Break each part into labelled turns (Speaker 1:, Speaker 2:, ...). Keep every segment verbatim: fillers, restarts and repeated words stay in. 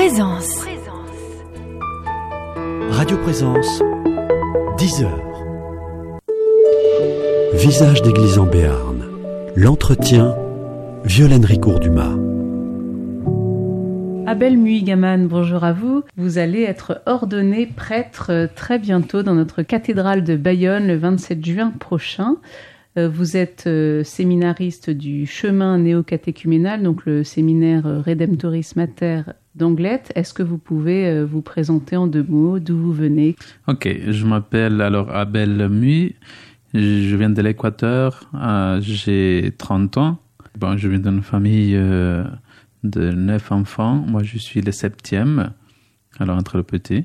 Speaker 1: Présence.
Speaker 2: Radio Présence, dix heures. Visage d'église en Béarn. L'entretien, Violaine Ricourt-Dumas.
Speaker 3: Abel Muigaman, bonjour à vous. Vous allez être ordonné prêtre très bientôt dans notre cathédrale de Bayonne le vingt-sept juin prochain. Vous êtes séminariste du chemin néocatéchuménal, donc le séminaire Redemptoris Mater d'Anglet. Est-ce que vous pouvez vous présenter en deux mots d'où vous venez?
Speaker 4: Ok, je m'appelle alors Abel Mui, je viens de l'Équateur, euh, j'ai trente ans. Bon, je viens d'une famille euh, de neuf enfants, moi je suis le septième, alors entre le petit.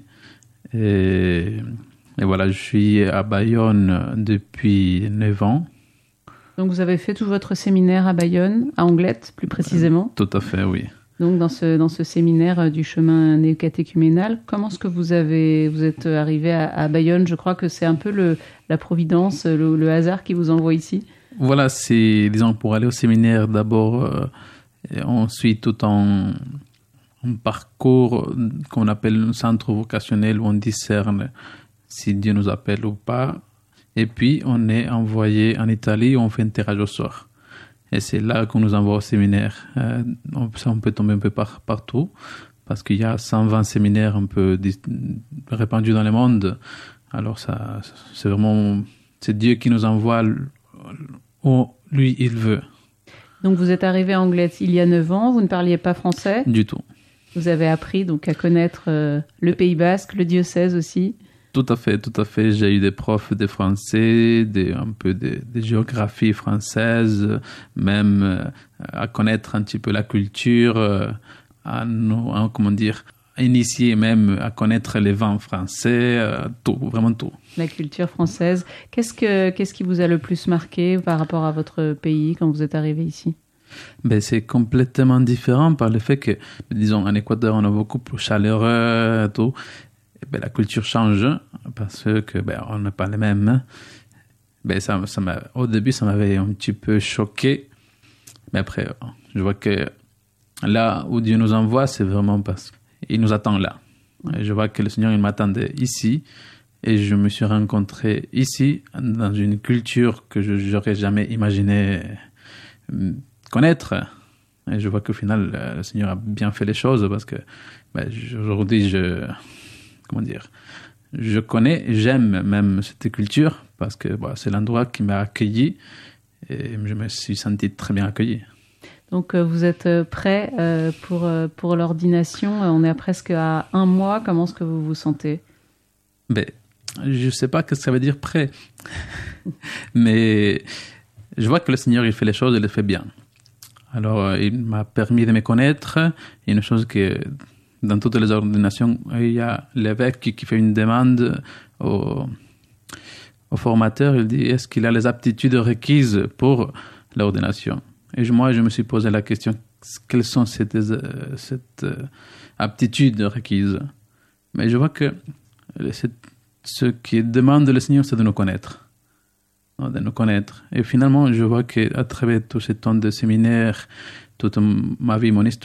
Speaker 4: Et, et voilà, je suis à Bayonne depuis neuf ans.
Speaker 3: Donc vous avez fait tout votre séminaire à Bayonne, à Anglet plus précisément?
Speaker 4: Tout à fait, oui.
Speaker 3: Donc dans ce, dans ce séminaire du chemin néocatéchuménal, comment est-ce que vous, avez, vous êtes arrivé à, à Bayonne? Je crois que c'est un peu le, la providence, le, le hasard qui vous envoie ici.
Speaker 4: Voilà, c'est, disons, pour aller au séminaire, d'abord, euh, on suit tout un, un parcours qu'on appelle un centre vocationnel où on discerne si Dieu nous appelle ou pas. Et puis, on est envoyé en Italie où on fait un tirage au sort. Et c'est là qu'on nous envoie au séminaire. Euh, on, ça, on peut tomber un peu par, partout, parce qu'il y a cent vingt séminaires un peu dis, répandus dans le monde. Alors, ça, c'est vraiment... C'est Dieu qui nous envoie où lui, il veut.
Speaker 3: Donc, vous êtes arrivé à Anglet il y a neuf ans. Vous ne parliez pas français?
Speaker 4: Du tout.
Speaker 3: Vous avez appris donc à connaître euh, le Pays Basque, le diocèse aussi?
Speaker 4: Tout à fait, tout à fait. J'ai eu des profs de français, des, un peu de, de géographie française, même euh, à connaître un petit peu la culture, euh, à, nous, à, comment dire, à initier même à connaître les vins français, euh, tout, vraiment tout.
Speaker 3: La culture française. Qu'est-ce que, qu'est-ce qui vous a le plus marqué par rapport à votre pays quand vous êtes arrivé ici?
Speaker 4: Ben, c'est complètement différent par le fait que, disons, en Équateur, on est beaucoup plus chaleureux et tout. Ben, la culture change parce que ben, on n'est pas les mêmes. Ben, ça, ça m'a, au début, ça m'avait un petit peu choqué. Mais après, je vois que là où Dieu nous envoie, c'est vraiment parce qu'il nous attend là. Et je vois que le Seigneur, il m'attendait ici. Et je me suis rencontré ici, dans une culture que je n'aurais jamais imaginé connaître. Et je vois qu'au final, le Seigneur a bien fait les choses parce que ben, aujourd'hui, je... Comment dire, je connais, j'aime même cette culture parce que bah, c'est l'endroit qui m'a accueilli et je me suis senti très bien accueilli.
Speaker 3: Donc euh, vous êtes prêt euh, pour, euh, pour l'ordination, on est presque à un mois, comment est-ce que vous vous sentez?
Speaker 4: Ben, je ne sais pas ce que ça veut dire prêt, mais je vois que le Seigneur il fait les choses, il les fait bien. Alors euh, il m'a permis de me connaître, une chose que... Dans toutes les ordinations, il y a l'évêque qui, qui fait une demande au, au formateur. Il dit, est-ce qu'il a les aptitudes requises pour l'ordination? Et moi, je me suis posé la question, quelles sont ces cette, euh, aptitudes requises? Mais je vois que ce qui demande le Seigneur, c'est de nous connaître. De nous connaître. Et finalement, je vois qu'à travers tout ce temps de séminaire, toute ma vie, mon histoire,